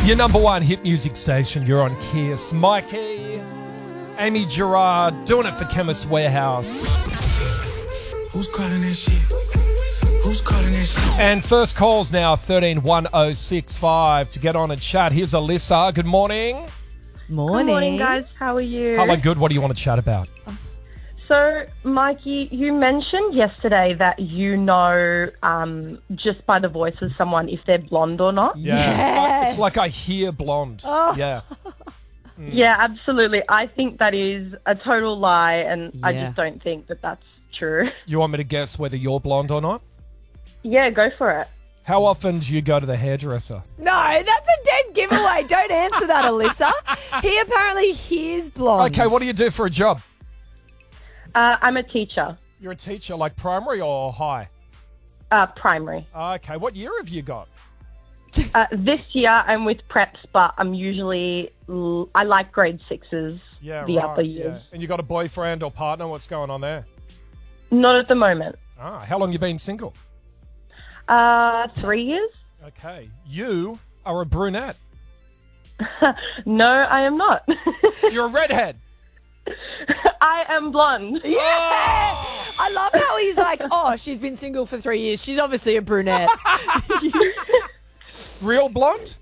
Your number one hit music station. You're on Kiss. Mikey, Amy Gerard, doing it for Chemist Warehouse. Who's calling that shit? Who's calling that shit? And first calls now, 131065 to get on and chat. Here's Alyssa. Good morning. Morning. Good morning, guys. How are you? Hello, good. What do you want to chat about? So, Mikey, you mentioned yesterday that you know just by the voice of someone if they're blonde or not. Yeah. Yes. It's like I hear blonde. Oh. Yeah. Yeah, absolutely. I think that is a total lie, and I Yeah. just don't think that that's true. You want me to guess whether you're blonde or not? Yeah, go for it. How often do you go to the hairdresser? No, that's a dead giveaway. Don't answer that, Alyssa. He apparently hears blonde. Okay, what do you do for a job? I'm a teacher, You're a teacher, like primary or high? primary. Okay, what year have you got? This year I'm with preps, but I'm usually, I like grade sixes, Yeah, the right. upper years. Yeah. And you got a boyfriend or partner? What's going on there? Not at the moment. How long you been single? 3 years? Okay. You are a brunette. No, I am not. You're a redhead. I am blonde. Yeah! I love how he's like, oh, she's been single for 3 years. She's obviously a brunette. Real blonde?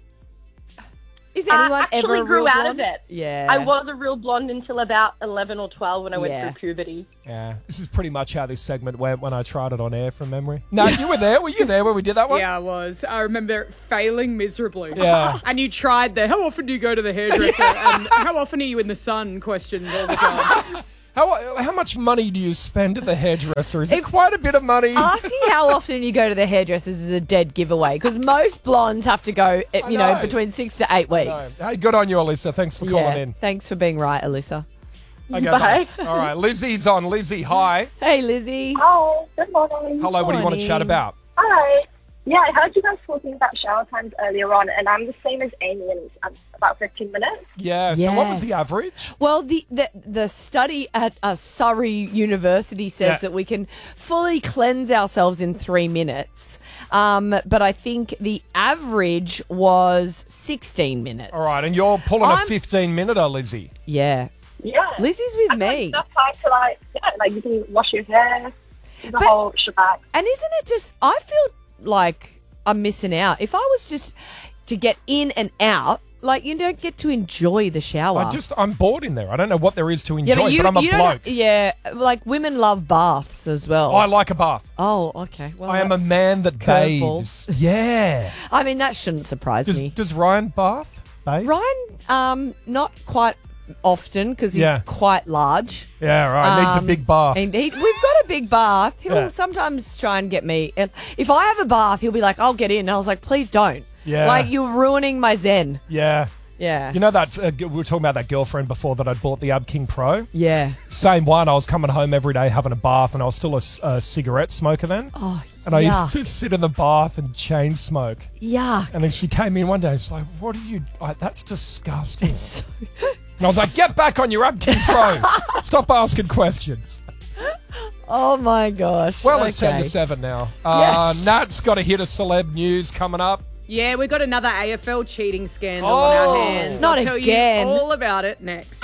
Is anyone actually ever a grew real out blonde? of it. Yeah. I was a real blonde until about 11 or 12 when I went Yeah. through puberty. Yeah. This is pretty much how this segment went when I tried it on air from memory. No, you were there. Were you there when we did that one? Yeah, I was. I remember failing miserably. Yeah. And you tried how often do you go to the hairdresser and how often are you in the sun questioned all the time. How much money do you spend at the hairdresser? Is it quite a bit of money? Asking how often you go to the hairdressers is a dead giveaway because most blondes have to go, I know. between 6 to 8 No. weeks. Hey, good on you, Alyssa. Thanks for calling in. Thanks for being right, Alyssa. Okay, Bye. All right, Lizzie's on. Lizzie, hi. Hey, Lizzie. Hi, good morning. Hello, what do you want to chat Morning. about? Hi. Yeah, I heard you guys talking about shower times earlier on, and I'm the same as Amy, and it's about 15 minutes. Yeah, so what was the Yes. average? Well, the study at Surrey University says Yeah. that we can fully cleanse ourselves in 3 minutes. But I think the average was 16 minutes. All right, and you're pulling a I'm- 15-minute, Lizzie. Yeah. Yeah. Lizzie's with I feel me. like enough time to, like you can wash your hair, the But- whole shebang. And isn't it just, I feel like I'm missing out. If I was just to get in and out, like you don't get to enjoy the shower. I'm bored in there. I don't know what there is to enjoy, but but I'm a you don't- bloke. Yeah, like women love baths as well. I like a bath. Oh, okay. Well, I am a that's man that curveball. bathes. Yeah. I mean, that shouldn't surprise me. Does Ryan bath? Bathe? Ryan, not quite often because he's Yeah. quite large. Yeah, right. Needs a big bath. And we've got a big bath. He'll Yeah. sometimes try and get me. And if I have a bath, he'll be like, "I'll get in." And I was like, "Please don't." Yeah. Like you're ruining my zen. Yeah. Yeah. You know that we were talking about that girlfriend before that I'd bought the Ab King Pro? Yeah. Same one. I was coming home every day having a bath, and I was still a cigarette smoker then. Oh, And I used yuck. to sit in the bath and chain smoke. Yuck. And then she came in one day and she's like, "What are you... that's disgusting." So- And I was like, "Get back on your Ab King Pro. Stop asking questions." oh my gosh. Well, it's 10 Okay. to 7 now. Yes. Nat's got a hit of celeb news coming up. Yeah, we've got another AFL cheating scandal Oh, on our hands. not I'll tell again. you all about it next.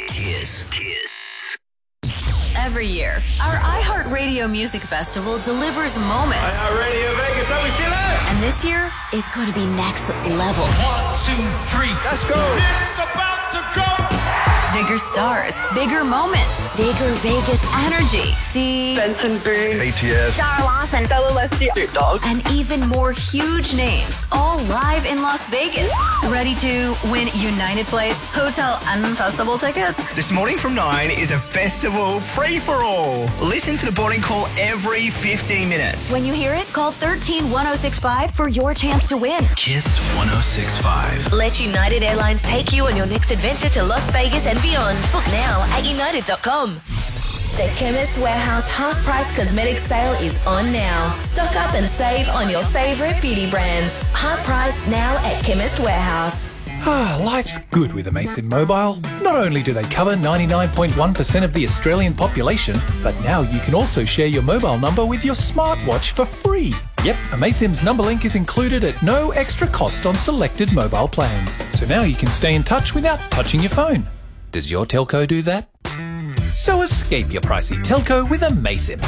Every year, our iHeartRadio Music Festival delivers moments. Radio Vegas, how we feeling? And this year is going to be next level. 1, 2, 3, let's go. It's about to go. Bigger stars, bigger moments, bigger Vegas energy. See, Benson Boone, ATS. Sarah Larson, Bella Leslie, Snoop Dogg. and even more huge names, all live in Las Vegas. Ready to win United flights, hotel, and festival tickets? This morning from 9 is a festival free-for-all. Listen for the boarding call every 15 minutes. When you hear it, call 131065 for your chance to win. Kiss 106.5. Let United Airlines take you on your next adventure to Las Vegas and beyond. Book now at united.com. The Chemist Warehouse half-price cosmetic sale is on now. Stock up and save on your favorite beauty brands. Half price now at Chemist Warehouse. Life's good with Amazon Mobile. Not only do they cover 99.1% of the Australian population, but now you can also share your mobile number with your smartwatch for free. Yep, AmazSim's number link is included at no extra cost on selected mobile plans. So now you can stay in touch without touching your phone. Does your telco do that? So escape your pricey telco with AmazSim.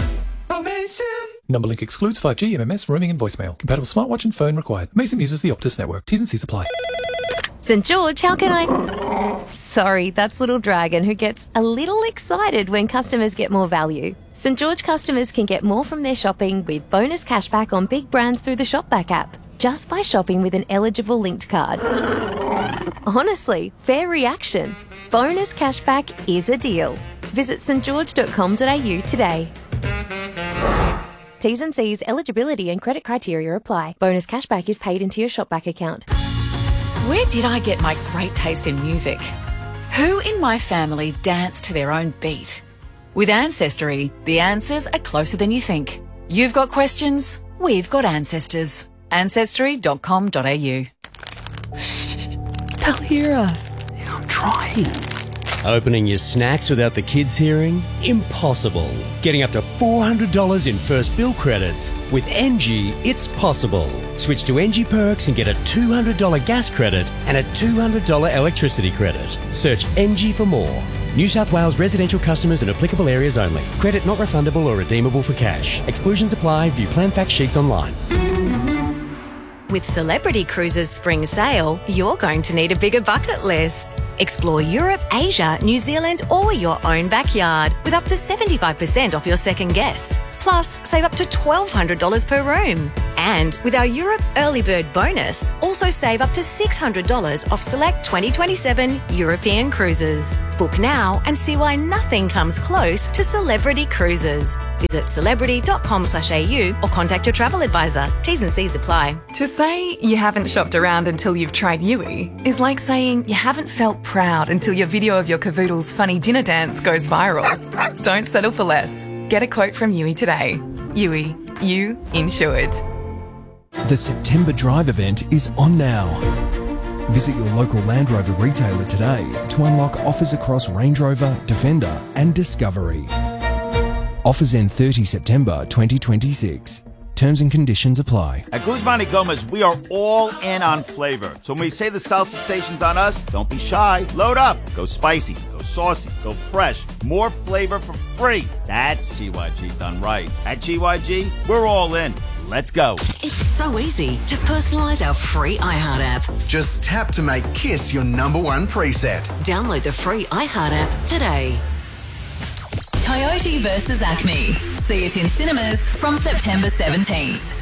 Number link excludes 5G, MMS, roaming and voicemail. Compatible smartwatch and phone required. AmazSim uses the Optus network. T's and C's apply. St. George, how can I... Sorry, that's Little Dragon who gets a little excited when customers get more value. St. George customers can get more from their shopping with bonus cashback on big brands through the Shopback app, just by shopping with an eligible linked card. Honestly, fair reaction. Bonus cashback is a deal. Visit stgeorge.com.au today. T's and C's, eligibility and credit criteria apply. Bonus cashback is paid into your Shopback account. Where did I get my great taste in music? Who in my family danced to their own beat? With Ancestry, the answers are closer than you think. You've got questions, we've got ancestors. Ancestry.com.au. They'll hear us. I'm trying. Opening your snacks without the kids hearing? Impossible. Getting up to $400 in first bill credits. With NG, it's possible. Switch to NG Perks and get a $200 gas credit and a $200 electricity credit. Search NG for more. New South Wales residential customers in applicable areas only. Credit not refundable or redeemable for cash. Exclusions apply. View plan fact sheets online. With Celebrity Cruises Spring Sale, you're going to need a bigger bucket list. Explore Europe, Asia, New Zealand, or your own backyard with up to 75% off your second guest. Plus, save up to $1,200 per room. And with our Europe Early Bird bonus, also save up to $600 off select 2027 European cruises. Book now and see why nothing comes close to Celebrity Cruises. Visit celebrity.com.au or contact your travel advisor. T's and C's apply. To say you haven't shopped around until you've tried Yui is like saying you haven't felt proud until your video of your cavoodle's funny dinner dance goes viral. Don't settle for less. Get a quote from Yui today. Yui, you insured. The September Drive event is on now. Visit your local Land Rover retailer today to unlock offers across Range Rover, Defender and Discovery. Offers end 30 September 2026. Terms and conditions apply. At Guzman y Gomez, we are all in on flavor. So when we say the salsa station's on us, don't be shy. Load up. Go spicy. Go saucy. Go fresh. More flavor for free. That's GYG done right. At GYG, we're all in. Let's go. It's so easy to personalise our free iHeart app. Just tap to make Kiss your #1 preset. Download the free iHeart app today. Coyote versus Acme. See it in cinemas from September 17th.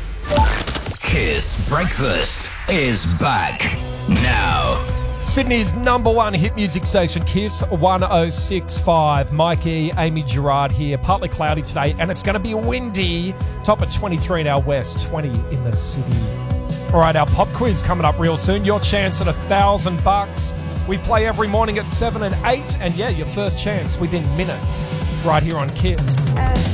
Kiss Breakfast is back now. Sydney's #1 hit music station, Kiss 106.5. Mikey, Amy Gerard here. Partly cloudy today, and it's going to be windy. Top at 23 in our west, 20 in the city. All right, our pop quiz coming up real soon. Your chance at $1,000. We play every morning at 7 and 8, and yeah, your first chance within minutes, right here on Kiss.